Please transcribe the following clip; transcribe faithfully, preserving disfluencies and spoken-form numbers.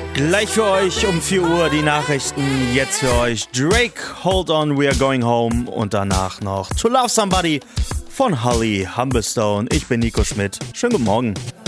Gleich für euch um vier Uhr die Nachrichten. Jetzt für euch Drake, Hold On, We Are Going Home. Und danach noch To Love Somebody von Holly Humberstone. Ich bin Nico Schmidt. Schönen guten Morgen.